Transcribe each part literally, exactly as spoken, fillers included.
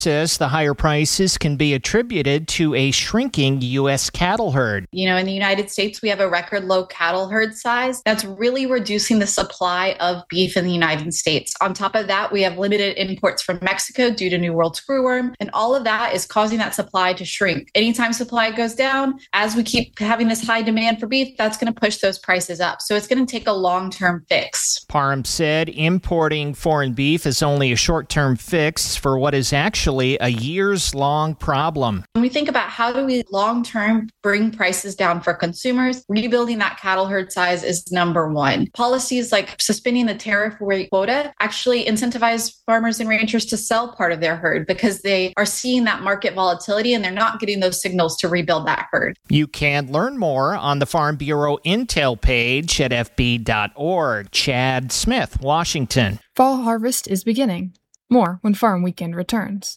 Says the higher prices can be attributed to a shrinking U S cattle herd. You know, in the United States, we have a record low cattle herd size that's really reducing the supply of beef in the United States. On top of that, we have limited imports from Mexico due to New World screwworm, and all of that is causing that supply to shrink. Anytime supply goes down, as we keep having this high demand for beef, that's going to push those prices up. So it's going to take a long-term fix. Parham said importing foreign beef is only a short-term fix for what is actually a years-long problem. When we think about how do we long-term bring prices down for consumers, rebuilding that cattle herd size is number one. Policies like suspending the tariff rate quota actually incentivize farmers and ranchers to sell part of their herd because they are seeing that market volatility and they're not getting those signals to rebuild that herd. You can learn more on the Farm Bureau Intel page at f b dot org. Chad Smith, Washington. Fall harvest is beginning. More when Farm Weekend returns.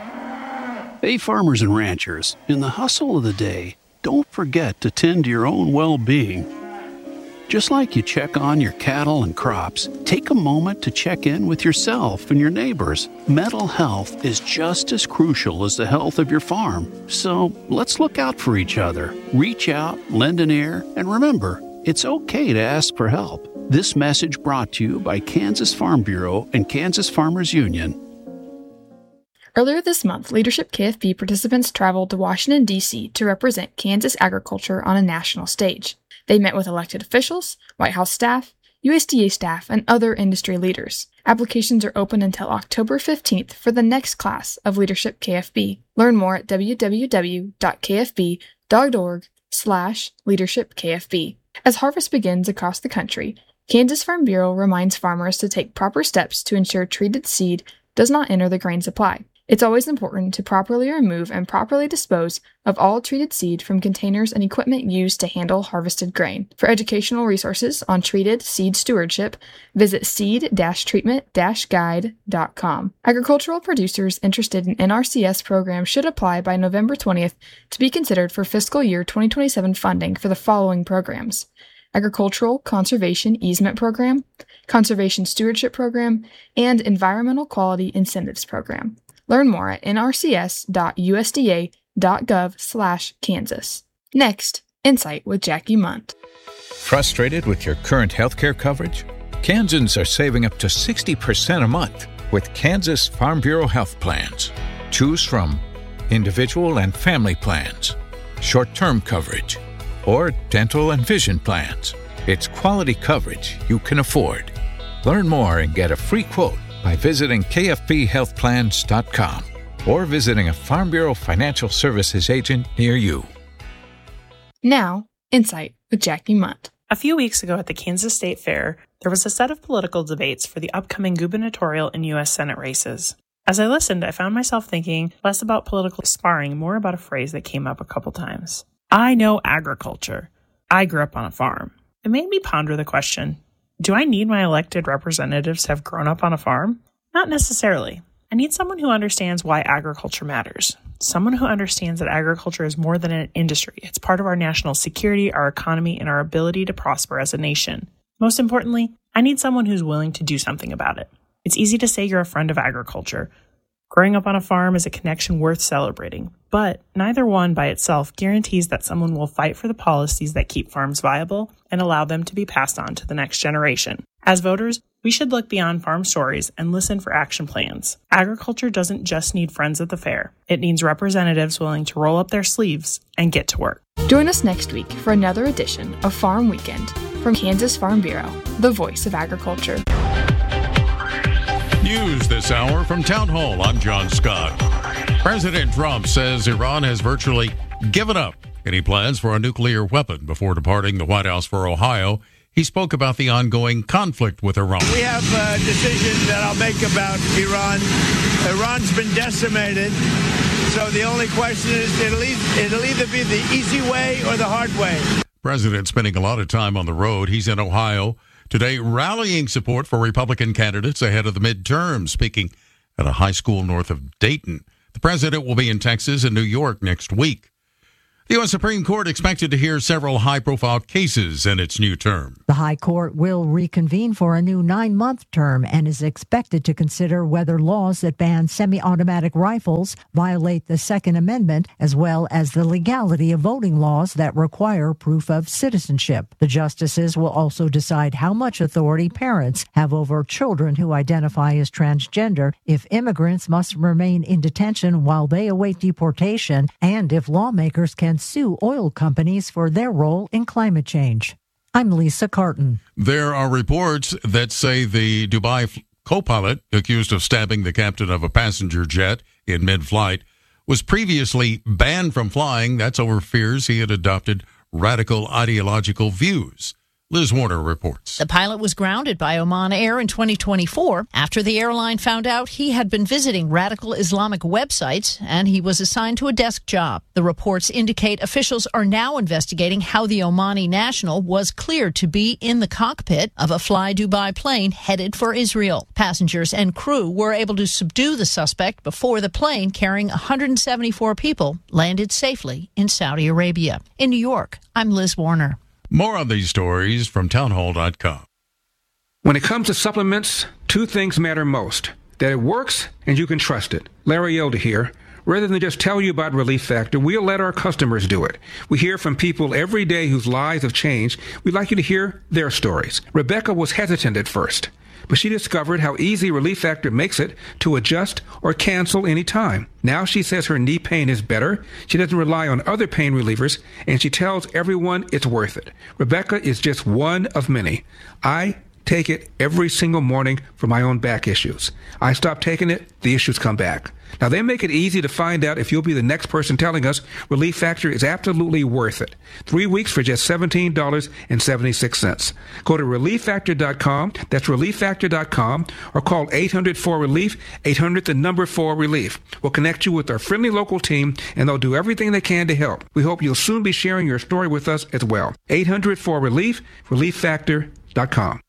Hey, farmers and ranchers, in the hustle of the day, don't forget to tend to your own well-being. Just like you check on your cattle and crops, take a moment to check in with yourself and your neighbors. Mental health is just as crucial as the health of your farm. So let's look out for each other. Reach out, lend an ear, and remember, it's okay to ask for help. This message brought to you by Kansas Farm Bureau and Kansas Farmers Union. Earlier this month, Leadership K F B participants traveled to Washington, D C to represent Kansas agriculture on a national stage. They met with elected officials, White House staff, U S D A staff, and other industry leaders. Applications are open until October fifteenth for the next class of Leadership K F B. Learn more at w w w dot k f b dot org slash leadership K F B. As harvest begins across the country, Kansas Farm Bureau reminds farmers to take proper steps to ensure treated seed does not enter the grain supply. It's always important to properly remove and properly dispose of all treated seed from containers and equipment used to handle harvested grain. For educational resources on treated seed stewardship, visit seed treatment guide dot com. Agricultural producers interested in N R C S programs should apply by November twentieth to be considered for fiscal year twenty twenty-seven funding for the following programs: Agricultural Conservation Easement Program, Conservation Stewardship Program, and Environmental Quality Incentives Program. Learn more at n r c s dot u s d a dot gov slash Kansas. Next, Insight with Jackie Munt. Frustrated with your current healthcare coverage? Kansans are saving up to sixty percent a month with Kansas Farm Bureau health plans. Choose from individual and family plans, short-term coverage, or dental and vision plans. It's quality coverage you can afford. Learn more and get a free quote by visiting k f b health plans dot com or visiting a Farm Bureau Financial Services agent near you. Now, Insight with Jackie Munt. A few weeks ago at the Kansas State Fair, there was a set of political debates for the upcoming gubernatorial and U S Senate races. As I listened, I found myself thinking less about political sparring, more about a phrase that came up a couple times. I know agriculture. I grew up on a farm. It made me ponder the question, do I need my elected representatives to have grown up on a farm? Not necessarily. I need someone who understands why agriculture matters. Someone who understands that agriculture is more than an industry. It's part of our national security, our economy, and our ability to prosper as a nation. Most importantly, I need someone who's willing to do something about it. It's easy to say you're a friend of agriculture. Growing up on a farm is a connection worth celebrating, but neither one by itself guarantees that someone will fight for the policies that keep farms viable and allow them to be passed on to the next generation. As voters, we should look beyond farm stories and listen for action plans. Agriculture doesn't just need friends at the fair. It needs representatives willing to roll up their sleeves and get to work. Join us next week for another edition of Farm Weekend from Kansas Farm Bureau, the voice of agriculture. News this hour from Town Hall. I'm John Scott. President Trump says Iran has virtually given up any plans for a nuclear weapon before departing the White House for Ohio. He spoke about the ongoing conflict with Iran. We have a decision that I'll make about Iran. Iran's been decimated, so the only question is it'll, e- it'll either be the easy way or the hard way. President spending a lot of time on the road. He's in Ohio today rallying support for Republican candidates ahead of the midterms, speaking at a high school north of Dayton. The president will be in Texas and New York next week. The U S Supreme Court expected to hear several high-profile cases in its new term. The High Court will reconvene for a new nine-month term and is expected to consider whether laws that ban semi-automatic rifles violate the Second Amendment, as well as the legality of voting laws that require proof of citizenship. The justices will also decide how much authority parents have over children who identify as transgender, if immigrants must remain in detention while they await deportation, and if lawmakers can sue oil companies for their role in climate change. I'm Lisa Carton. There are reports that say the Dubai co-pilot accused of stabbing the captain of a passenger jet in mid-flight was previously banned from flying. That's over fears he had adopted radical ideological views. Liz Warner reports. The pilot was grounded by Oman Air in twenty twenty-four after the airline found out he had been visiting radical Islamic websites, and he was assigned to a desk job. The reports indicate officials are now investigating how the Omani national was cleared to be in the cockpit of a Fly Dubai plane headed for Israel. Passengers and crew were able to subdue the suspect before the plane carrying one hundred seventy-four people landed safely in Saudi Arabia. In New York, I'm Liz Warner. More on these stories from townhall dot com. When it comes to supplements, two things matter most: that it works and you can trust it. Larry Elder here. Rather than just tell you about Relief Factor, we'll let our customers do it. We hear from people every day whose lives have changed. We'd like you to hear their stories. Rebecca was hesitant at first, but she discovered how easy Relief Factor makes it to adjust or cancel any time. Now she says her knee pain is better, she doesn't rely on other pain relievers, and she tells everyone it's worth it. Rebecca is just one of many. I take it every single morning for my own back issues. I stop taking it, the issues come back. Now, they make it easy to find out if you'll be the next person telling us Relief Factor is absolutely worth it. Three weeks for just seventeen dollars and seventy-six cents. Go to relief factor dot com, that's relief factor dot com, or call eight hundred four relief, eight hundred the number four relief. We'll connect you with our friendly local team, and they'll do everything they can to help. We hope you'll soon be sharing your story with us as well. eight hundred four relief, relief factor dot com.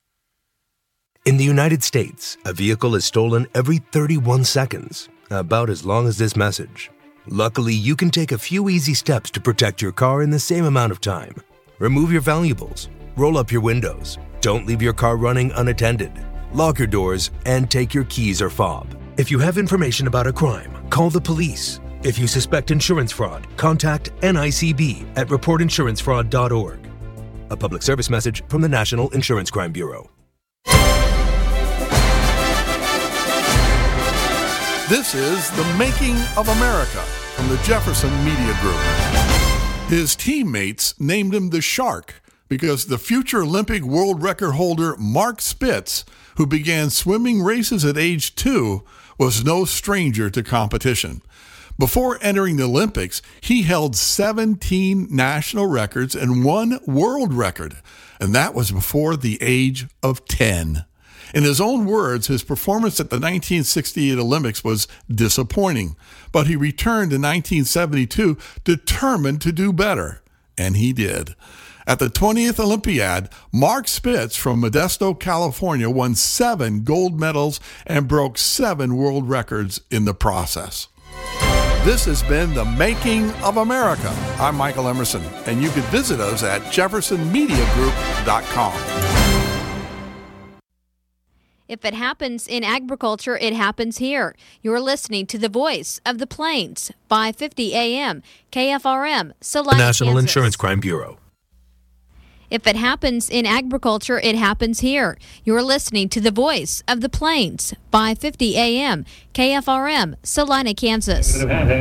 In the United States, a vehicle is stolen every thirty-one seconds, about as long as this message. Luckily, you can take a few easy steps to protect your car in the same amount of time. Remove your valuables, roll up your windows, don't leave your car running unattended, lock your doors, and take your keys or fob. If you have information about a crime, call the police. If you suspect insurance fraud, contact N I C B at report insurance fraud dot org. A public service message from the National Insurance Crime Bureau. This is The Making of America from the Jefferson Media Group. His teammates named him the Shark because the future Olympic world record holder Mark Spitz, who began swimming races at age two, was no stranger to competition. Before entering the Olympics, he held seventeen national records and one world record, and that was before the age of ten. In his own words, his performance at the nineteen sixty-eight Olympics was disappointing, but he returned in nineteen seventy-two determined to do better, and he did. At the twentieth Olympiad, Mark Spitz from Modesto, California, won seven gold medals and broke seven world records in the process. This has been The Making of America. I'm Michael Emerson, and you can visit us at jefferson media group dot com. If it happens in agriculture, it happens here. You're listening to the voice of the Plains, five fifty A M, K F R M, Salina, The National Kansas. Insurance Crime Bureau. If it happens in agriculture, it happens here. You're listening to the voice of the Plains, five fifty A M, K F R M, Salina, Kansas.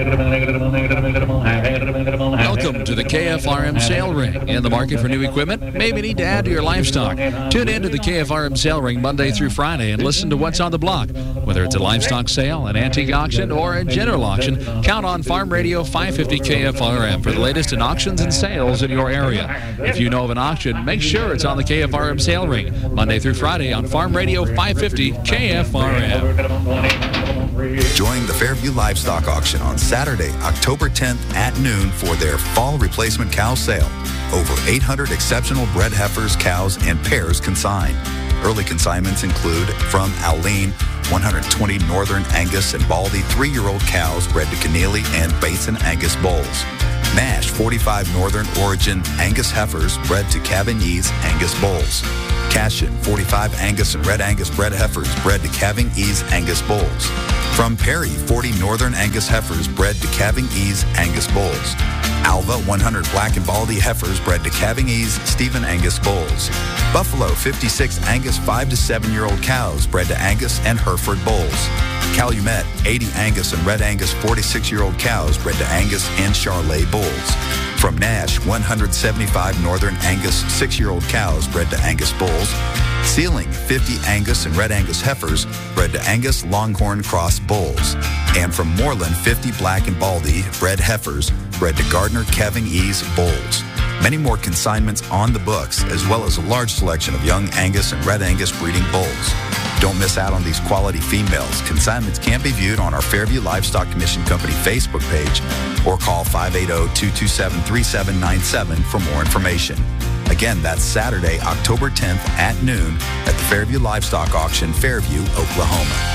Welcome to the K F R M Sale Ring. In the market for new equipment? Maybe need to add to your livestock. Tune in to the K F R M Sale Ring Monday through Friday and listen to what's on the block. Whether it's a livestock sale, an antique auction, or a general auction, count on Farm Radio five fifty K F R M for the latest in auctions and sales in your area. If you know of an auction, make sure it's on the K F R M Sale Ring, Monday through Friday on Farm Radio five fifty K F R M. Join the Fairview Livestock Auction on Saturday, October tenth at noon for their fall replacement cow sale. Over eight hundred exceptional bred heifers, cows, and pairs consigned. Early consignments include from Alene, one hundred twenty Northern Angus and Baldy three-year-old cows bred to Keneally and Basin Angus bulls. Nash forty-five Northern Origin Angus heifers bred to Cavagny's Angus bulls. Cashin forty-five Angus and Red Angus bred heifers bred to Cavagny's Angus bulls. From Perry, forty Northern Angus heifers bred to Cavagny's Angus bulls. Alva, one hundred Black and Baldy heifers bred to Cavagny's Stephen Angus bulls. Buffalo, fifty-six Angus five to seven year old cows bred to Angus and Hereford bulls. Calumet, eighty Angus and Red Angus forty-six year old cows bred to Angus and Charolais bulls. From Nash, one hundred seventy-five Northern Angus six year old cows bred to Angus bulls. Sealing, fifty Angus and Red Angus heifers bred to Angus Longhorn Cross bulls. And from Moreland, fifty Black and Baldy bred heifers bred to Gardner Cavagny's bulls. Many more consignments on the books, as well as a large selection of young Angus and Red Angus breeding bulls. Don't miss out on these quality females. Consignments can be viewed on our Fairview Livestock Commission Company Facebook page or call five eight zero, two two seven, three seven nine seven for more information. Again, that's Saturday, October tenth at noon at the Fairview Livestock Auction, Fairview, Oklahoma.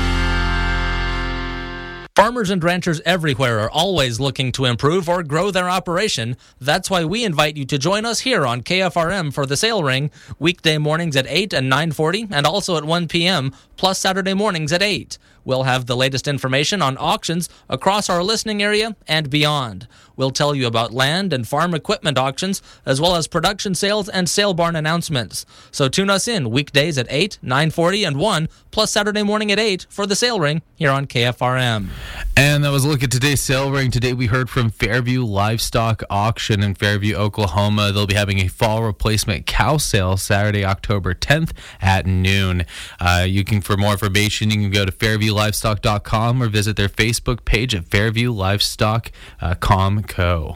Farmers and ranchers everywhere are always looking to improve or grow their operation. That's why we invite you to join us here on K F R M for the Sale Ring, weekday mornings at eight and nine forty, and also at one p.m., plus Saturday mornings at eight. We'll have the latest information on auctions across our listening area and beyond. We'll tell you about land and farm equipment auctions, as well as production sales and sale barn announcements. So tune us in weekdays at eight, nine forty, and one, plus Saturday morning at eight for the Sale Ring here on K F R M. And that was a look at today's Sale Ring. Today we heard from Fairview Livestock Auction in Fairview, Oklahoma. They'll be having a fall replacement cow sale Saturday, October tenth at noon. Uh, you can, for more information, you can go to fairview livestock dot com or visit their Facebook page at Fairview Livestock uh, Com Co.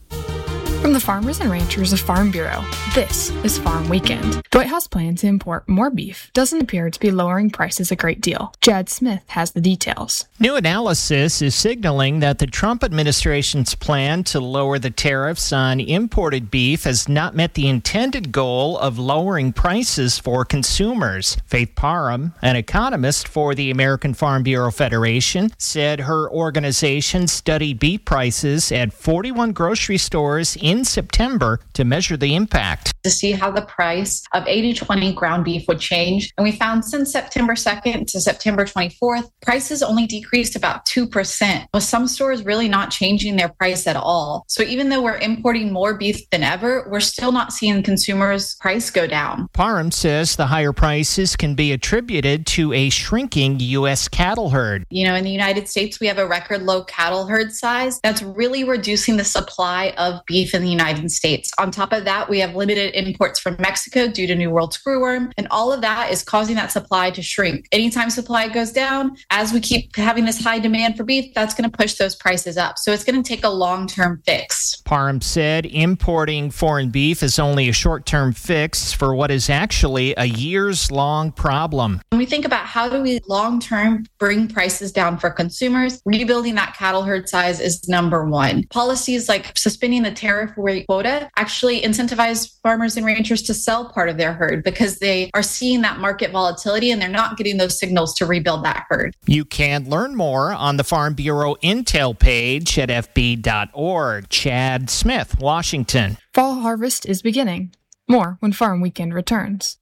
From the farmers and ranchers of Farm Bureau, this is Farm Weekend. The White House plan to import more beef doesn't appear to be lowering prices a great deal. Chad Smith has the details. New analysis is signaling that the Trump administration's plan to lower the tariffs on imported beef has not met the intended goal of lowering prices for consumers. Faith Parham, an economist for the American Farm Bureau Federation, said her organization studied beef prices at forty-one grocery stores in September to measure the impact. To see how the price of eighty twenty ground beef would change. And we found since September second to September twenty-fourth, prices only decreased about two percent, with some stores really not changing their price at all. So even though we're importing more beef than ever, we're still not seeing consumers' price go down. Parham says the higher prices can be attributed to a shrinking U S cattle herd. You know, in the United States, we have a record low cattle herd size that's really reducing the supply of beef in the United States. On top of that, we have limited imports from Mexico due to New World screwworm, and all of that is causing that supply to shrink. Anytime supply goes down, as we keep having this high demand for beef, that's going to push those prices up. So it's going to take a long-term fix. Parham said importing foreign beef is only a short-term fix for what is actually a years-long problem. When we think about how do we long-term bring prices down for consumers, rebuilding that cattle herd size is number one. Policies like suspending the tariff rate quota actually incentivize farmers and ranchers to sell part of their herd because they are seeing that market volatility and they're not getting those signals to rebuild that herd. You can learn more on the Farm Bureau Intel page at f b dot org. Chad Smith, Washington. Fall harvest is beginning. More when Farm Weekend returns.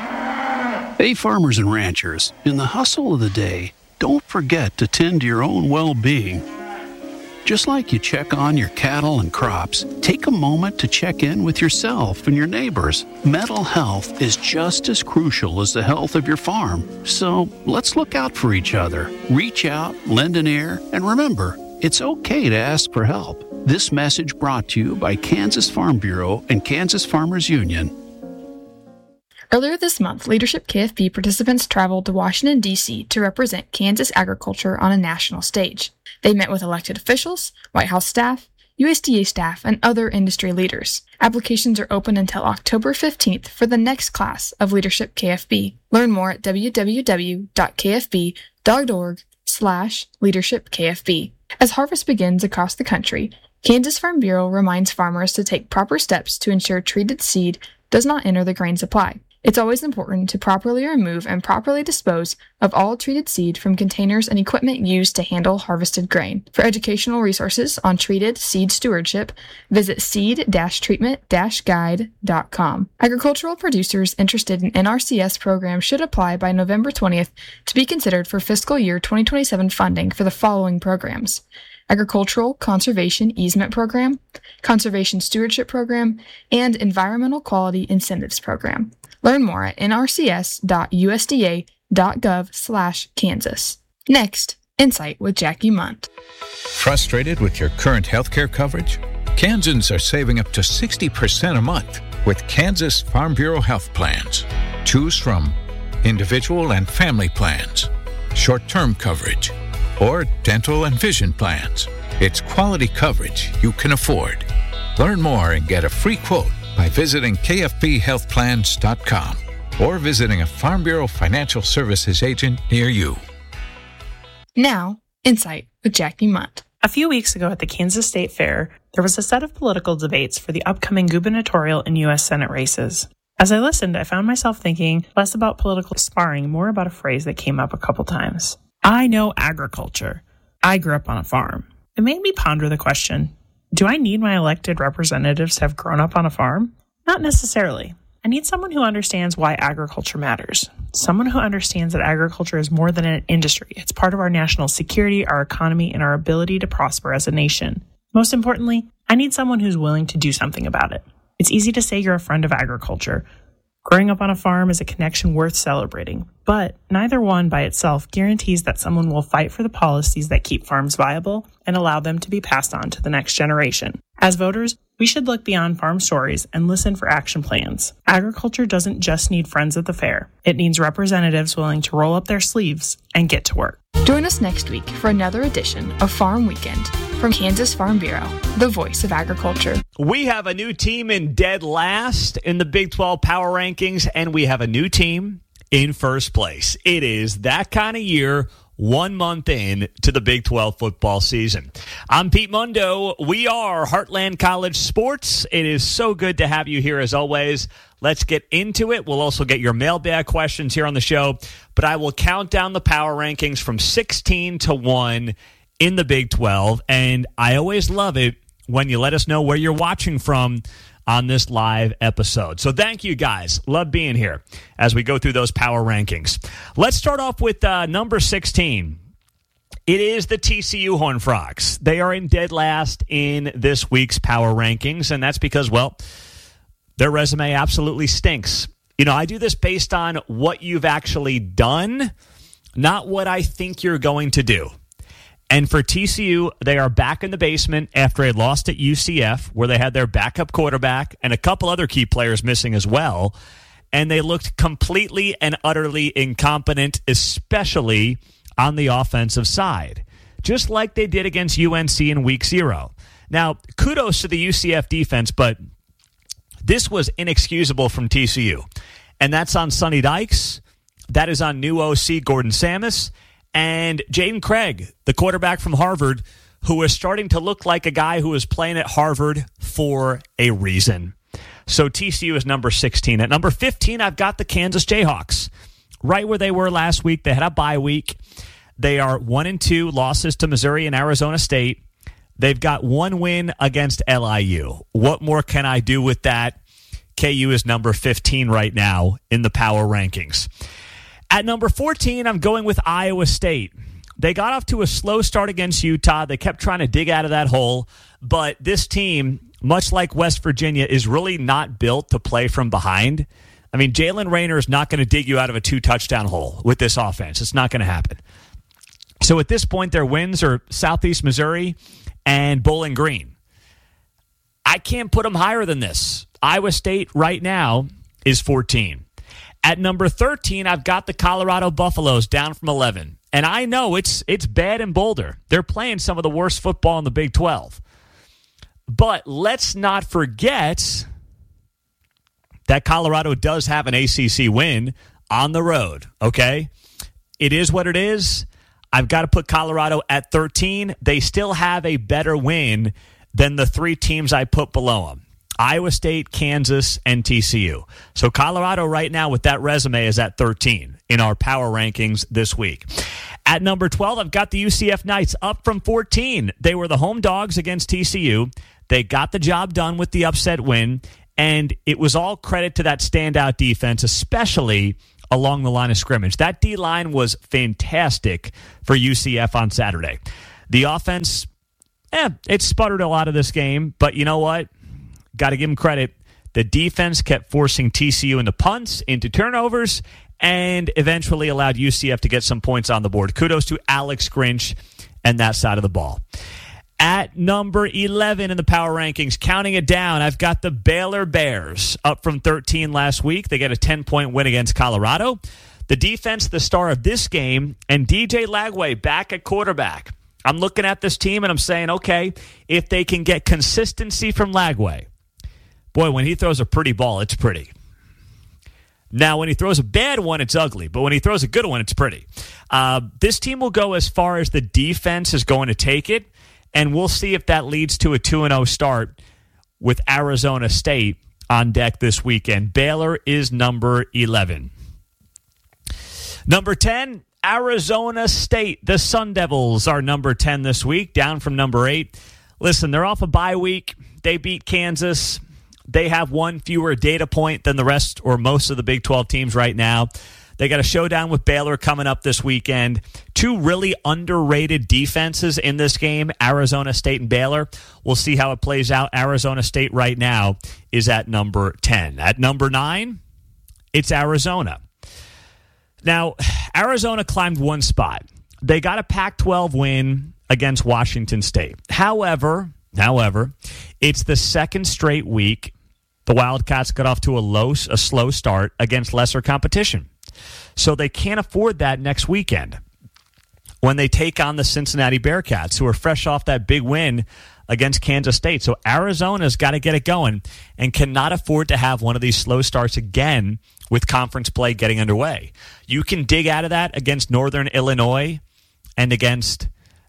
Hey, farmers and ranchers, in the hustle of the day, don't forget to tend to your own well-being. Just like you check on your cattle and crops, take a moment to check in with yourself and your neighbors. Mental health is just as crucial as the health of your farm. So let's look out for each other. Reach out, lend an ear, and remember, it's okay to ask for help. This message brought to you by Kansas Farm Bureau and Kansas Farmers Union. Earlier this month, Leadership K F B participants traveled to Washington, D C to represent Kansas agriculture on a national stage. They met with elected officials, White House staff, U S D A staff, and other industry leaders. Applications are open until October fifteenth for the next class of Leadership K F B. Learn more at w w w dot k f b dot org slash leadership K F B. As harvest begins across the country, Kansas Farm Bureau reminds farmers to take proper steps to ensure treated seed does not enter the grain supply. It's always important to properly remove and properly dispose of all treated seed from containers and equipment used to handle harvested grain. For educational resources on treated seed stewardship, visit seed treatment guide dot com. Agricultural producers interested in N R C S programs should apply by November twentieth to be considered for fiscal year twenty twenty-seven funding for the following programs: Agricultural Conservation Easement Program, Conservation Stewardship Program, and Environmental Quality Incentives Program. Learn more at n r c s dot u s d a dot gov slash Kansas. Next, Insight with Jackie Munt. Frustrated with your current healthcare coverage? Kansans are saving up to sixty percent a month with Kansas Farm Bureau Health Plans. Choose from individual and family plans, short-term coverage, or dental and vision plans. It's quality coverage you can afford. Learn more and get a free quote by visiting k f b health plans dot com or visiting a Farm Bureau Financial Services agent near you. Now, Insight with Jackie Munt. A few weeks ago at the Kansas State Fair, there was a set of political debates for the upcoming gubernatorial and U S Senate races. As I listened, I found myself thinking less about political sparring, more about a phrase that came up a couple times. I know agriculture. I grew up on a farm. It made me ponder the question, do I need my elected representatives to have grown up on a farm? Not necessarily. I need someone who understands why agriculture matters. Someone who understands that agriculture is more than an industry. It's part of our national security, our economy, and our ability to prosper as a nation. Most importantly, I need someone who's willing to do something about it. It's easy to say you're a friend of agriculture. Growing up on a farm is a connection worth celebrating, but neither one by itself guarantees that someone will fight for the policies that keep farms viable and allow them to be passed on to the next generation. As voters, we should look beyond farm stories and listen for action plans. Agriculture doesn't just need friends at the fair. It needs representatives willing to roll up their sleeves and get to work. Join us next week for another edition of Farm Weekend from Kansas Farm Bureau, the voice of agriculture. We have a new team in dead last in the Big twelve Power Rankings, and we have a new team in first place. It is that kind of year, one month in to the Big twelve football season. I'm Pete Mundo. We are Heartland College Sports. It is so good to have you here as always. Let's get into it. We'll also get your mailbag questions here on the show, but I will count down the power rankings from sixteen to one in the Big twelve, and I always love it when you let us know where you're watching from on this live episode. So thank you guys. Love being here as we go through those power rankings. Let's start off with uh, number sixteen. It is the T C U Horned Frogs. They are in dead last in this week's power rankings, and that's because, well, their resume absolutely stinks. You know, I do this based on what you've actually done, not what I think you're going to do. And for T C U, they are back in the basement after a loss at U C F, where they had their backup quarterback and a couple other key players missing as well. And they looked completely and utterly incompetent, especially on the offensive side, just like they did against U N C in week zero. Now, kudos to the U C F defense, but this was inexcusable from T C U. And that's on Sonny Dykes. That is on new O C Gordon Samus. And Jaden Craig, the quarterback from Harvard, who is starting to look like a guy who is playing at Harvard for a reason. So T C U is number sixteen. At number fifteen, I've got the Kansas Jayhawks. Right where they were last week. They had a bye week. They are one and two losses to Missouri and Arizona State. They've got one win against L I U. What more can I do with that? K U is number fifteen right now in the power rankings. At number fourteen, I'm going with Iowa State. They got off to a slow start against Utah. They kept trying to dig out of that hole. But this team, much like West Virginia, is really not built to play from behind. I mean, Jalen Raynor is not going to dig you out of a two-touchdown hole with this offense. It's not going to happen. So at this point, their wins are Southeast Missouri and Bowling Green. I can't put them higher than this. Iowa State right now is fourteen. At number thirteen, I've got the Colorado Buffaloes down from eleven. And I know it's it's bad in Boulder. They're playing some of the worst football in the Big twelve. But let's not forget that Colorado does have an A C C win on the road, okay? It is what it is. I've got to put Colorado at thirteen. They still have a better win than the three teams I put below them. Iowa State, Kansas, and T C U. So Colorado right now with that resume is at thirteen in our power rankings this week. At number twelve, I've got the U C F Knights up from fourteen. They were the home dogs against T C U. They got the job done with the upset win, and it was all credit to that standout defense, especially along the line of scrimmage. That D-line was fantastic for U C F on Saturday. The offense, eh, it sputtered a lot of this game, but you know what? Got to give them credit. The defense kept forcing T C U into punts, into turnovers, and eventually allowed U C F to get some points on the board. Kudos to Alex Grinch and that side of the ball. At number eleven in the power rankings, counting it down, I've got the Baylor Bears up from thirteen last week. They get a ten-point win against Colorado. The defense, the star of this game, and D J Lagway back at quarterback. I'm looking at this team and I'm saying, okay, if they can get consistency from Lagway, boy, when he throws a pretty ball, it's pretty. Now, when he throws a bad one, it's ugly. But when he throws a good one, it's pretty. Uh, this team will go as far as the defense is going to take it, and we'll see if that leads to a two and oh start with Arizona State on deck this weekend. Baylor is number eleven. Number ten, Arizona State. The Sun Devils are number ten this week, down from number eight. Listen, they're off a bye week. They beat Kansas. They have one fewer data point than the rest or most of the Big twelve teams right now. They got a showdown with Baylor coming up this weekend. Two really underrated defenses in this game, Arizona State and Baylor. We'll see how it plays out. Arizona State right now is at number ten. At number nine, it's Arizona. Now, Arizona climbed one spot. They got a Pac twelve win against Washington State. However... However, it's the second straight week the Wildcats got off to a low, a slow start against lesser competition. So they can't afford that next weekend when they take on the Cincinnati Bearcats, who are fresh off that big win against Kansas State. So Arizona's got to get it going and cannot afford to have one of these slow starts again with conference play getting underway. You can dig out of that against Northern Illinois and against,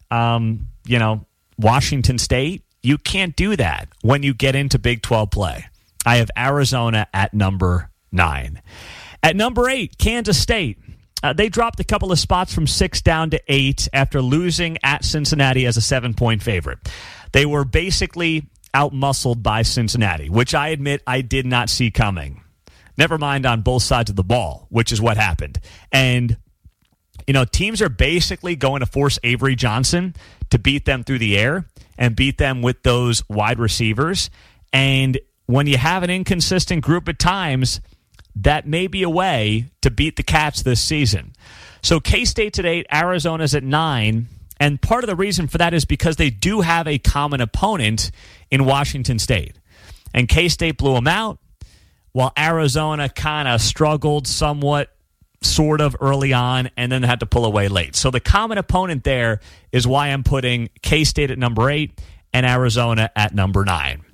um, you know, Washington State. You can't do that when you get into Big twelve play. I have Arizona at number nine. At number eight, Kansas State. Uh, they dropped a couple of spots from six down to eight after losing at Cincinnati as a seven-point favorite. They were basically out-muscled by Cincinnati, which I admit I did not see coming. Never mind on both sides of the ball, which is what happened. And, you know, teams are basically going to force Avery Johnson to beat them through the air and beat them with those wide receivers. And when you have an inconsistent group at times, that may be a way to beat the Cats this season. So K-State's at eight, Arizona's at nine, and part of the reason for that is because they do have a common opponent in Washington State. And K-State blew them out, while Arizona kind of struggled somewhat, sort of early on, and then had to pull away late. So the common opponent there is why I'm putting K-State at number eight and Arizona at number nine.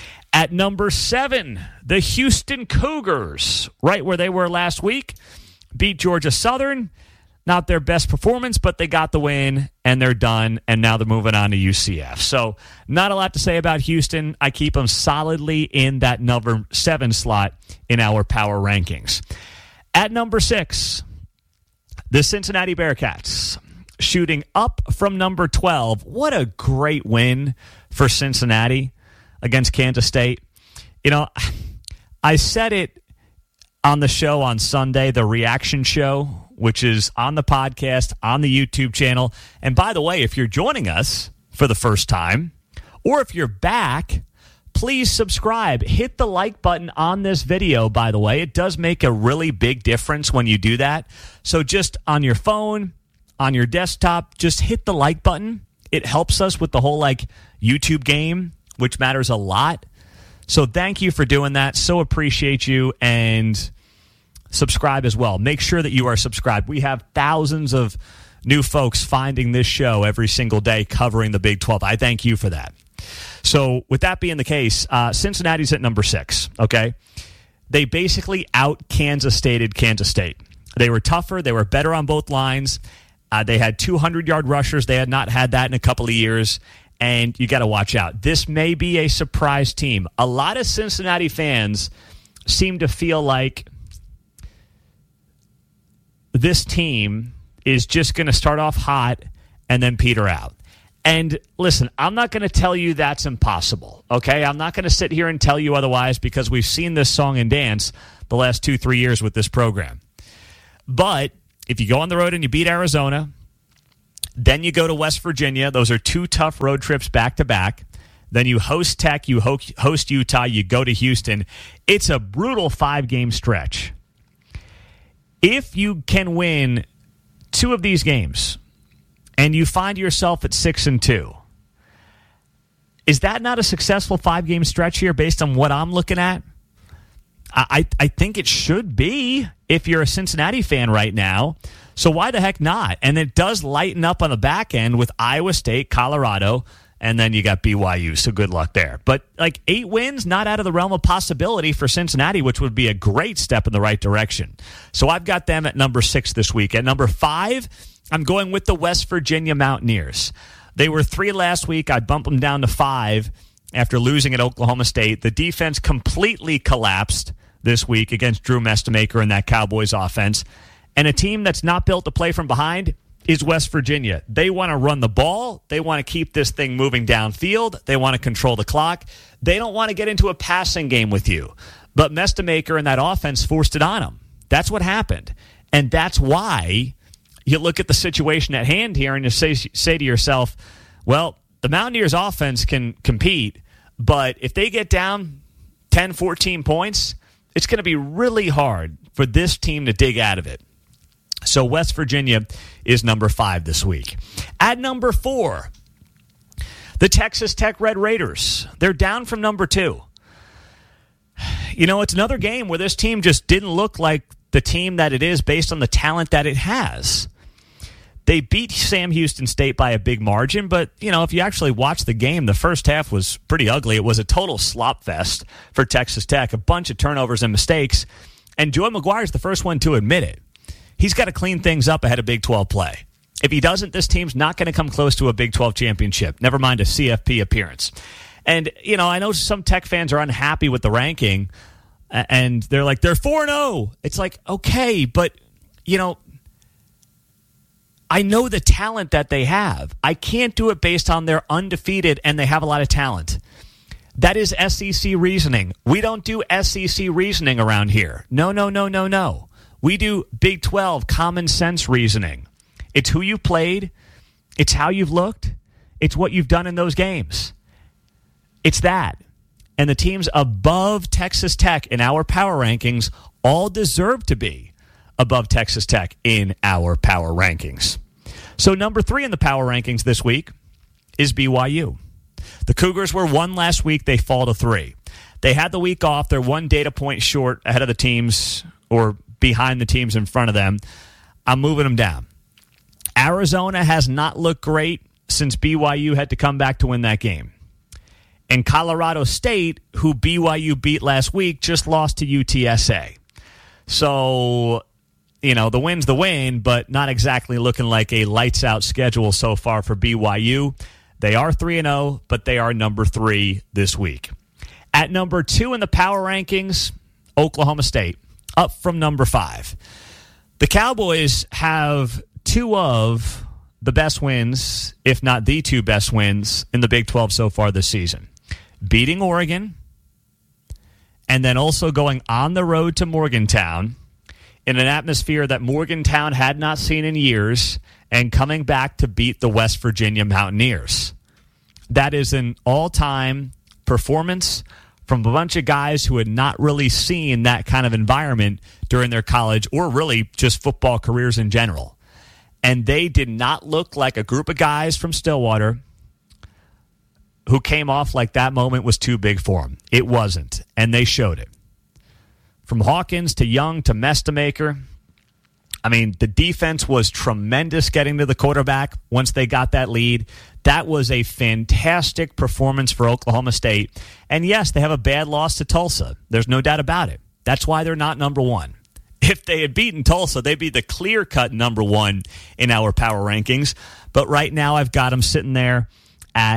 At number seven, the Houston Cougars, right where they were last week, beat Georgia Southern. Not their best performance, but they got the win, and they're done, and now they're moving on to U C F. So not a lot to say about Houston. I keep them solidly in that number seven slot in our power rankings. At number six, the Cincinnati Bearcats, shooting up from number twelve. What a great win for Cincinnati against Kansas State. You know, I said it on the show on Sunday, the reaction show, which is on the podcast, on the YouTube channel. And by the way, if you're joining us for the first time, or if you're back, please subscribe. Hit the like button on this video, by the way. It does make a really big difference when you do that. So just on your phone, on your desktop, just hit the like button. It helps us with the whole like YouTube game, which matters a lot. So thank you for doing that. So appreciate you. And subscribe as well. Make sure that you are subscribed. We have thousands of new folks finding this show every single day covering the Big twelve. I thank you for that. So with that being the case, uh, Cincinnati's at number six, okay? They basically out-Kansas Stated Kansas State. They were tougher. They were better on both lines. Uh, they had two hundred-yard rushers. They had not had that in a couple of years. and you got to watch out. This may be a surprise team. A lot of Cincinnati fans seem to feel like this team is just going to start off hot and then peter out. And listen, I'm not going to tell you that's impossible, okay? I'm not going to sit here and tell you otherwise because we've seen this song and dance the last two, three years with this program. But if you go on the road and you beat Arizona, then you go to West Virginia. Those are two tough road trips back-to-back. Then you host Tech, you ho- host Utah, you go to Houston. It's a brutal five-game stretch. If you can win two of these games and you find yourself at six and two, is that not a successful five-game stretch here based on what I'm looking at? I, I think it should be if you're a Cincinnati fan right now. So why the heck not? And it does lighten up on the back end with Iowa State, Colorado, and then you got B Y U. So good luck there. But like eight wins, not out of the realm of possibility for Cincinnati, which would be a great step in the right direction. So I've got them at number six this week. At number five, I'm going with the West Virginia Mountaineers. They were three last week. I bumped them down to five after losing at Oklahoma State. The defense completely collapsed this week against Drew Mestamaker and that Cowboys offense. And a team that's not built to play from behind is West Virginia. They want to run the ball. They want to keep this thing moving downfield. They want to control the clock. They don't want to get into a passing game with you. But Mestamaker and that offense forced it on them. That's what happened. And that's why you look at the situation at hand here and you say, say to yourself, well, the Mountaineers offense can compete, but if they get down ten, fourteen points, it's going to be really hard for this team to dig out of it. So West Virginia is number five this week. At number four, the Texas Tech Red Raiders. They're down from number two. You know, it's another game where this team just didn't look like the team that it is based on the talent that it has. They beat Sam Houston State by a big margin, but, you know, if you actually watch the game, the first half was pretty ugly. It was a total slop fest for Texas Tech, a bunch of turnovers and mistakes. And Joey McGuire's the first one to admit it. He's got to clean things up ahead of Big twelve play. If he doesn't, this team's not going to come close to a Big twelve championship, never mind a C F P appearance. And, you know, I know some Tech fans are unhappy with the ranking, and they're like, they're four and oh. It's like, okay, but, you know, I know the talent that they have. I can't do it based on they're undefeated and they have a lot of talent. That is S E C reasoning. We don't do S E C reasoning around here. No, no, no, no, no. We do Big twelve common sense reasoning. It's who you played. It's how you've looked. It's what you've done in those games. It's that. And the teams above Texas Tech in our power rankings all deserve to be above Texas Tech in our power rankings. So number three in the power rankings this week is B Y U. The Cougars were one last week. They fall to three. They had the week off. They're one data point short ahead of the teams or behind the teams in front of them. I'm moving them down. Arizona has not looked great since B Y U had to come back to win that game. And Colorado State, who B Y U beat last week, just lost to U T S A. So, you know, the win's the win, but not exactly looking like a lights-out schedule so far for B Y U. They are three and oh, but they are number three this week. At number two in the power rankings, Oklahoma State, up from number five. The Cowboys have two of the best wins, if not the two best wins, in the Big twelve so far this season. Beating Oregon, and then also going on the road to Morgantown in an atmosphere that Morgantown had not seen in years, and coming back to beat the West Virginia Mountaineers. That is an all-time performance from a bunch of guys who had not really seen that kind of environment during their college or really just football careers in general. And they did not look like a group of guys from Stillwater who came off like that moment was too big for them. It wasn't, and they showed it. From Hawkins to Young to Mestamaker, I mean, the defense was tremendous getting to the quarterback once they got that lead. That was a fantastic performance for Oklahoma State. And yes, they have a bad loss to Tulsa. There's no doubt about it. That's why they're not number one. If they had beaten Tulsa, they'd be the clear-cut number one in our power rankings. But right now, I've got them sitting there at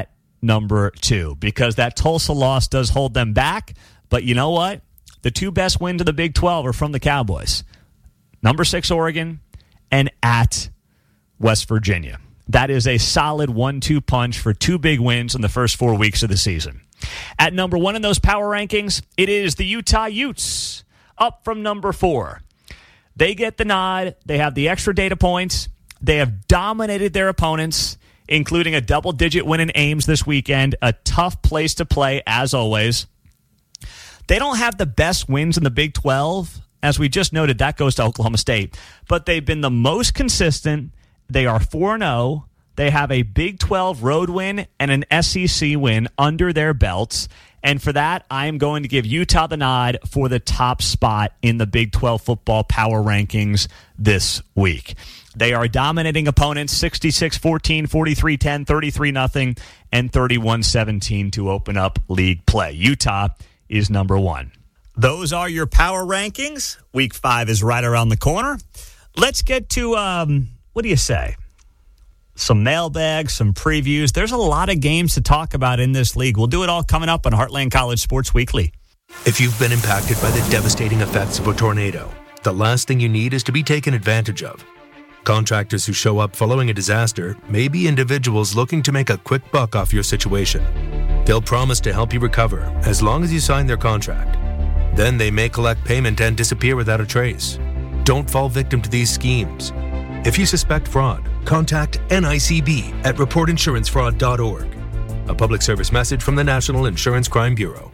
number two, because that Tulsa loss does hold them back. But you know what? The two best wins of the Big twelve are from the Cowboys. Number six, Oregon, and at West Virginia. That is a solid one two punch for two big wins in the first four weeks of the season. At number one in those power rankings, it is the Utah Utes, up from number four. They get the nod. They have the extra data points. They have dominated their opponents, including a double-digit win in Ames this weekend, a tough place to play, as always. They don't have the best wins in the Big twelve. As we just noted, that goes to Oklahoma State. But they've been the most consistent. They are four and oh. They have a Big twelve road win and an S E C win under their belts. And for that, I am going to give Utah the nod for the top spot in the Big twelve football power rankings this week. They are dominating opponents sixty-six fourteen, forty-three ten, thirty-three nothing, and thirty-one seventeen to open up league play. Utah is number one. Those are your power rankings. Week five is right around the corner. Let's get to, um, what do you say? Some mailbags, some previews. There's a lot of games to talk about in this league. We'll do it all coming up on Heartland College Sports Weekly. If you've been impacted by the devastating effects of a tornado, the last thing you need is to be taken advantage of. Contractors who show up following a disaster may be individuals looking to make a quick buck off your situation. They'll promise to help you recover as long as you sign their contract. Then they may collect payment and disappear without a trace. Don't fall victim to these schemes. If you suspect fraud, contact N I C B at report insurance fraud dot org. A public service message from the National Insurance Crime Bureau.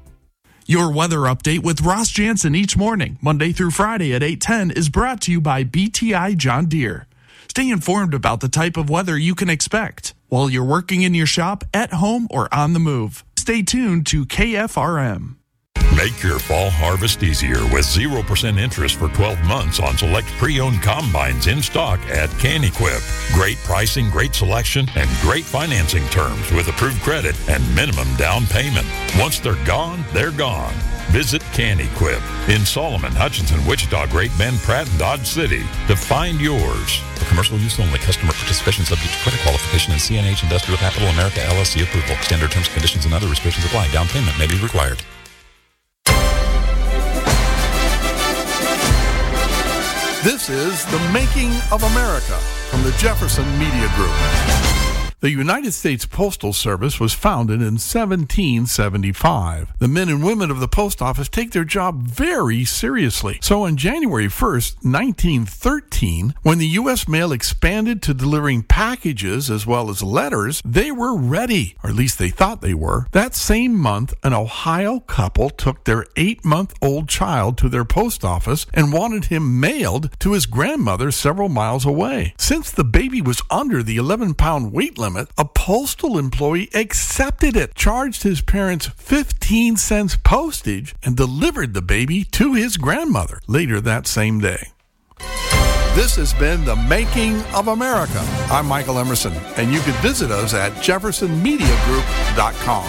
Your weather update with Ross Jansen each morning, Monday through Friday at eight ten, is brought to you by B T I John Deere. Stay informed about the type of weather you can expect while you're working in your shop, at home, or on the move. Stay tuned to K F R M. Make your fall harvest easier with zero percent interest for twelve months on select pre-owned combines in stock at CanEquip. Great pricing, great selection, and great financing terms with approved credit and minimum down payment. Once they're gone, they're gone. Visit CanEquip in Solomon, Hutchinson, Wichita, Great Bend, Pratt, and Dodge City to find yours. For commercial use only. Customer participation subject to credit qualification and C N H Industrial Capital America L L C approval. Standard terms, conditions, and other restrictions apply. Down payment may be required. This is The Making of America from the Jefferson Media Group. The United States Postal Service was founded in seventeen seventy-five. The men and women of the post office take their job very seriously. So on January first, nineteen thirteen, when the U S mail expanded to delivering packages as well as letters, they were ready, or at least they thought they were. That same month, an Ohio couple took their eight-month-old child to their post office and wanted him mailed to his grandmother several miles away. Since the baby was under the eleven-pound weight limit, a postal employee accepted it, charged his parents fifteen cents postage, and delivered the baby to his grandmother later that same day. This has been The Making of America. I'm Michael Emerson, and you can visit us at jefferson media group dot com.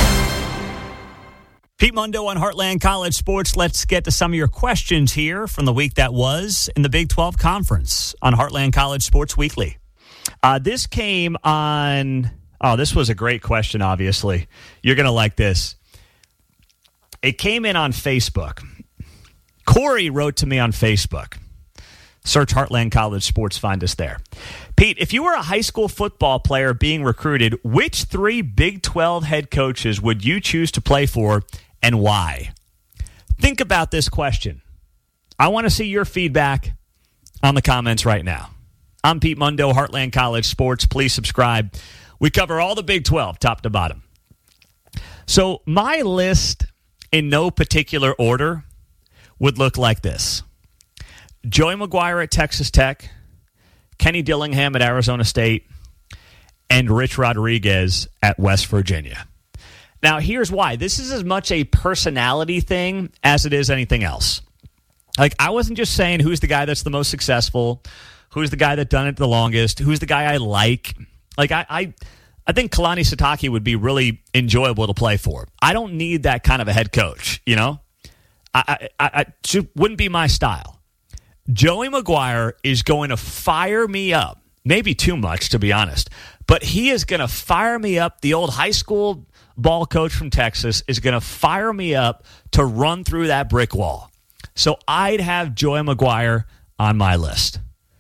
Pete Mundo on Heartland College Sports. Let's get to some of your questions here from the week that was in the Big twelve Conference on Heartland College Sports Weekly. Uh, this came on, oh, this was a great question, obviously. You're going to like this. It came in on Facebook. Corey wrote to me on Facebook. Search Heartland College Sports, find us there. Pete, if you were a high school football player being recruited, which three Big twelve head coaches would you choose to play for and why? Think about this question. I want to see your feedback on the comments right now. I'm Pete Mundo, Heartland College Sports. Please subscribe. We cover all the Big twelve, top to bottom. So my list, in no particular order, would look like this. Joey McGuire at Texas Tech, Kenny Dillingham at Arizona State, and Rich Rodriguez at West Virginia. Now, here's why. This is as much a personality thing as it is anything else. Like, I wasn't just saying who's the guy that's the most successful, who's the guy that done it the longest, who's the guy I like. Like, I I, I think Kalani Sitake would be really enjoyable to play for. I don't need that kind of a head coach, you know? I, I, I it wouldn't be my style. Joey McGuire is going to fire me up maybe too much, to be honest. But he is going to fire me up. The old high school ball coach from Texas is going to fire me up to run through that brick wall. So I'd have Joey McGuire on my list.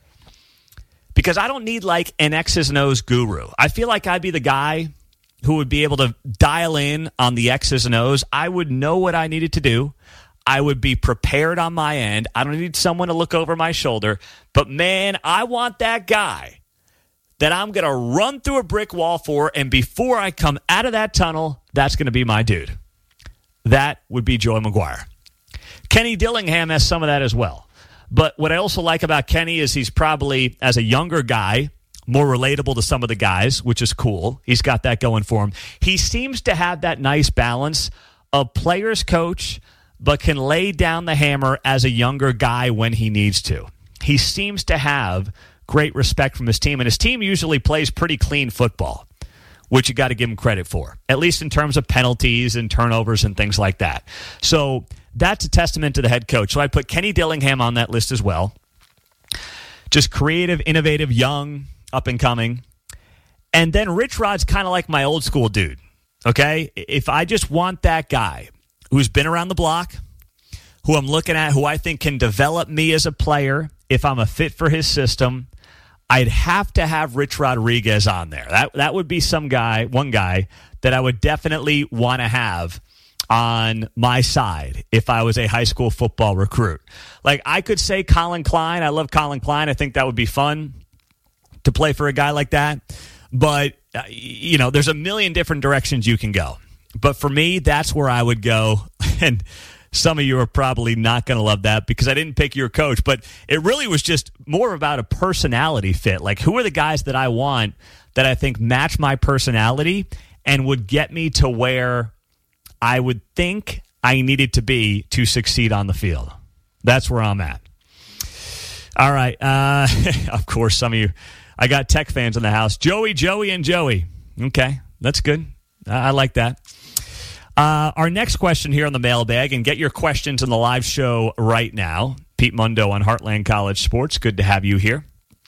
Because I don't need like an X's and O's guru. I feel like I'd be the guy who would be able to dial in on the X's and O's. I would know what I needed to do. I would be prepared on my end. I don't need someone to look over my shoulder. But, man, I want that guy that I'm going to run through a brick wall for, and before I come out of that tunnel, that's going to be my dude. That would be Joey McGuire. Kenny Dillingham has some of that as well. But what I also like about Kenny is he's probably, as a younger guy, more relatable to some of the guys, which is cool. He's got that going for him. He seems to have that nice balance of player's coach, but can lay down the hammer as a younger guy when he needs to. He seems to have great respect from his team, and his team usually plays pretty clean football, which you got to give him credit for, at least in terms of penalties and turnovers and things like that. So that's a testament to the head coach. So I put Kenny Dillingham on that list as well. Just creative, innovative, young, up and coming. And then Rich Rod's kind of like my old school dude, okay? If I just want that guy who's been around the block, who I'm looking at, who I think can develop me as a player, if I'm a fit for his system, I'd have to have Rich Rodriguez on there. That that would be some guy, one guy, that I would definitely want to have on my side if I was a high school football recruit. Like, I could say Colin Klein. I love Colin Klein. I think that would be fun to play for a guy like that. But, uh, you know, there's a million different directions you can go. But for me, that's where I would go. And some of you are probably not going to love that because I didn't pick your coach. But it really was just more about a personality fit. Like, who are the guys that I want that I think match my personality and would get me to where I would think I needed to be to succeed on the field? That's where I'm at. All right. Uh, of course, some of you, I got Tech fans in the house. Joey, Joey, and Joey. Okay, that's good. I, I like that. Uh, our next question here on the mailbag, and get your questions in the live show right now. Pete Mundo on Heartland College Sports. Good to have you here.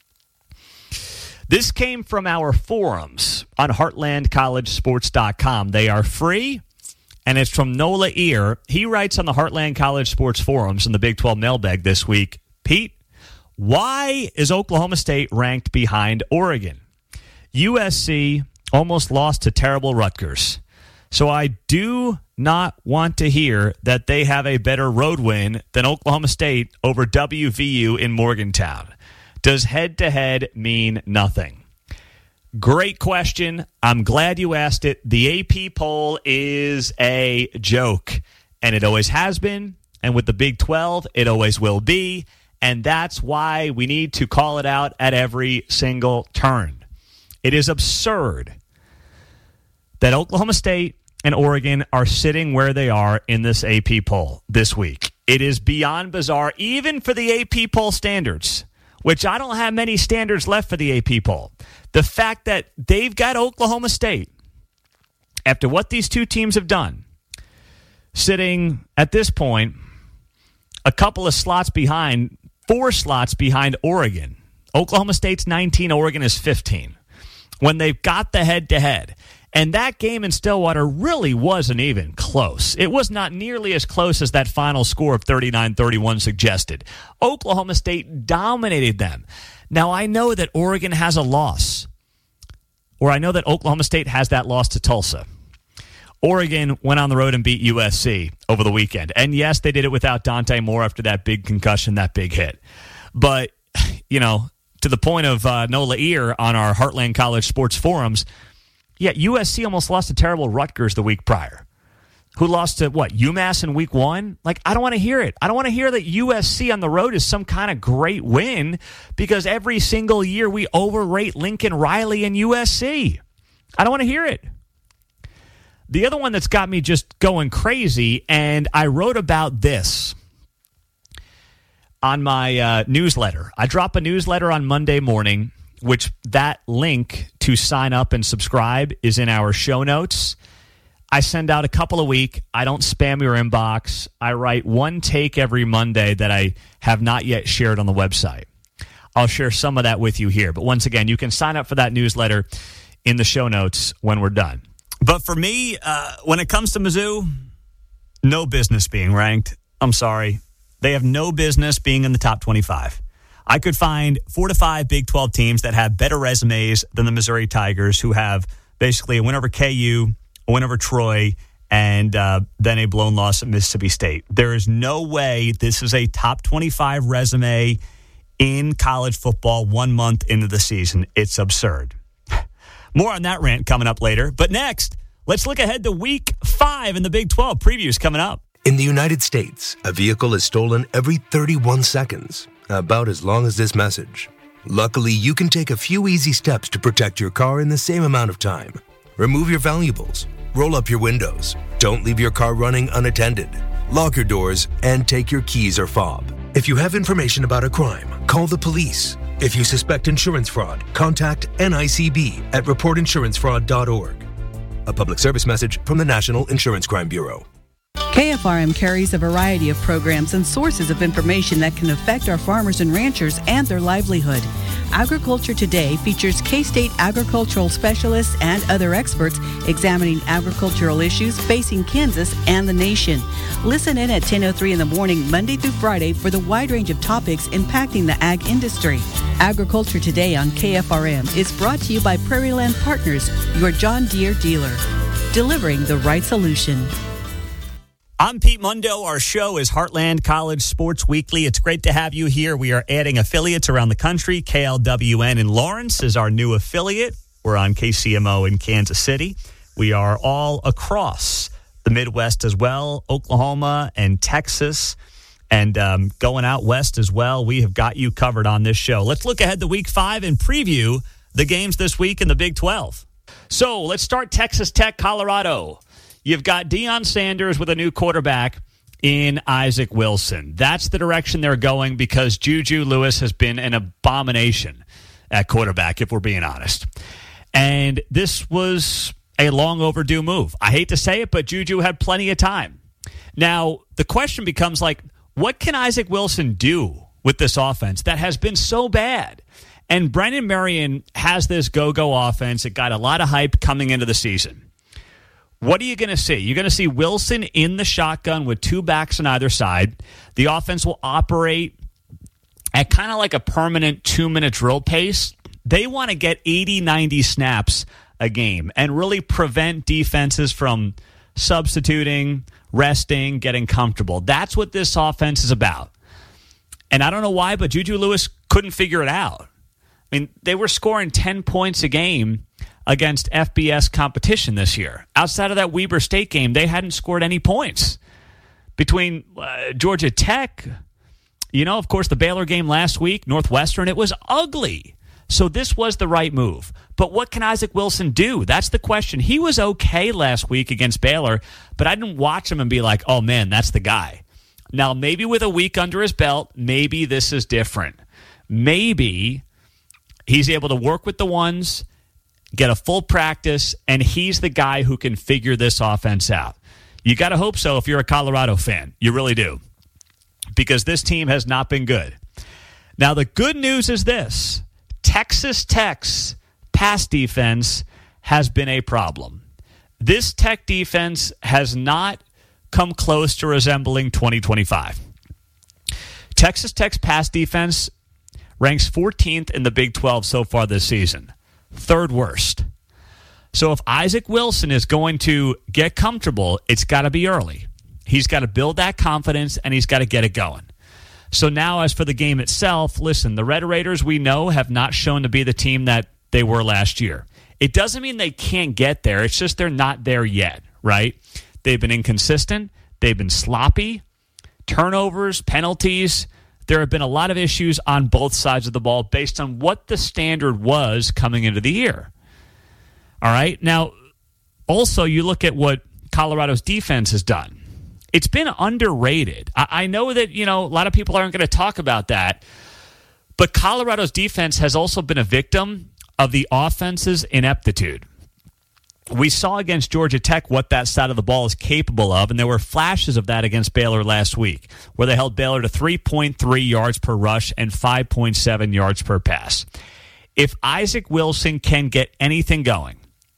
This came from our forums on heartland college sports dot com. They are free, and it's from Nola Ear. He writes on the Heartland College Sports forums in the Big twelve mailbag this week, Pete, why is Oklahoma State ranked behind Oregon? U S C almost lost to terrible Rutgers. So I do not want to hear that they have a better road win than Oklahoma State over W V U in Morgantown. Does head-to-head mean nothing? Great question. I'm glad you asked it. The A P poll is a joke, and it always has been. And with the Big twelve, it always will be. And that's why we need to call it out at every single turn. It is absurd that Oklahoma State and Oregon are sitting where they are in this A P poll this week. It is beyond bizarre, even for the A P poll standards, which I don't have many standards left for the A P poll. The fact that they've got Oklahoma State, after what these two teams have done, sitting at this point a couple of slots behind, four slots behind Oregon. Oklahoma State's nineteen, Oregon is fifteen. When they've got the head-to-head. And that game in Stillwater really wasn't even close. It was not nearly as close as that final score of thirty-nine thirty-one suggested. Oklahoma State dominated them. Now, I know that Oregon has a loss, or I know that Oklahoma State has that loss to Tulsa. Oregon went on the road and beat U S C over the weekend. And, yes, they did it without Dante Moore after that big concussion, that big hit. But, you know, to the point of uh, Nola Ear on our Heartland College Sports forums, yeah, U S C almost lost to terrible Rutgers the week prior, who lost to, what, UMass in week one? Like, I don't want to hear it. I don't want to hear that U S C on the road is some kind of great win because every single year we overrate Lincoln Riley and U S C. I don't want to hear it. The other one that's got me just going crazy, and I wrote about this on my uh, newsletter. I drop a newsletter on Monday morning, which that link to sign up and subscribe is in our show notes. I send out a couple a week. I don't spam your inbox. I write one take every Monday that I have not yet shared on the website. I'll share some of that with you here. But once again, you can sign up for that newsletter in the show notes when we're done. But for me, uh, when it comes to Mizzou, no business being ranked. I'm sorry. They have no business being in the top twenty-five. I could find four to five Big twelve teams that have better resumes than the Missouri Tigers, who have basically a win over K U, a win over Troy, and uh, then a blown loss at Mississippi State. There is no way this is a top twenty-five resume in college football one month into the season. It's absurd. More on that rant coming up later. But next, let's look ahead to week five in the Big twelve. Previews coming up. In the United States, a vehicle is stolen every thirty-one seconds, about as long as this message. Luckily, you can take a few easy steps to protect your car in the same amount of time. Remove your valuables, roll up your windows, don't leave your car running unattended, lock your doors, and take your keys or fob. If you have information about a crime, call the police. If you suspect insurance fraud, contact N I C B at report insurance fraud dot org. A public service message from the National Insurance Crime Bureau. K F R M carries a variety of programs and sources of information that can affect our farmers and ranchers and their livelihood. Agriculture Today features K-State agricultural specialists and other experts examining agricultural issues facing Kansas and the nation. Listen in at ten oh three in the morning, Monday through Friday, for the wide range of topics impacting the ag industry. Agriculture Today on K F R M is brought to you by Prairie Land Partners, your John Deere dealer, delivering the right solution. I'm Pete Mundo. Our show is Heartland College Sports Weekly. It's great to have you here. We are adding affiliates around the country. K L W N in Lawrence is our new affiliate. We're on K C M O in Kansas City. We are all across the Midwest as well, Oklahoma and Texas, and um, going out west as well. We have got you covered on this show. Let's look ahead to week five and preview the games this week in the Big twelve. So let's start Texas Tech, Colorado. You've got Deion Sanders with a new quarterback in Isaac Wilson. That's the direction they're going because Juju Lewis has been an abomination at quarterback, if we're being honest. And this was a long overdue move. I hate to say it, but Juju had plenty of time. Now, the question becomes, like, what can Isaac Wilson do with this offense that has been so bad? And Brennan Marion has this go-go offense. It got a lot of hype coming into the season. What are you going to see? You're going to see Wilson in the shotgun with two backs on either side. The offense will operate at kind of like a permanent two-minute drill pace. They want to get eighty, ninety snaps a game and really prevent defenses from substituting, resting, getting comfortable. That's what this offense is about. And I don't know why, but Juju Lewis couldn't figure it out. I mean, they were scoring ten points a game against F B S competition this year. Outside of that Weber State game, they hadn't scored any points. Between uh, Georgia Tech, you know, of course, the Baylor game last week, Northwestern, it was ugly. So this was the right move. But what can Isaac Wilson do? That's the question. He was okay last week against Baylor, but I didn't watch him and be like, oh, man, that's the guy. Now, maybe with a week under his belt, maybe this is different. Maybe he's able to work with the ones, get a full practice, and he's the guy who can figure this offense out. You got to hope so if you're a Colorado fan. You really do. Because this team has not been good. Now, the good news is this. Texas Tech's pass defense has been a problem. This Tech defense has not come close to resembling twenty twenty-five. Texas Tech's pass defense ranks fourteenth in the Big twelve so far this season. Third worst. So if Isaac Wilson is going to get comfortable, it's got to be early. He's got to build that confidence, and he's got to get it going. So now as for the game itself, listen, the Red Raiders we know have not shown to be the team that they were last year. It doesn't mean they can't get there. It's just they're not there yet, right? They've been inconsistent. They've been sloppy. Turnovers, penalties. There have been a lot of issues on both sides of the ball based on what the standard was coming into the year. All right? Now, also, you look at what Colorado's defense has done. It's been underrated. I, I know that, you know, a lot of people aren't going to talk about that, but Colorado's defense has also been a victim of the offense's ineptitude. we saw against Georgia Tech what that side of the ball is capable of, and there were flashes of that against Baylor last week, where they held Baylor to three point three yards per rush and five point seven yards per pass. If Isaac Wilson can get anything going,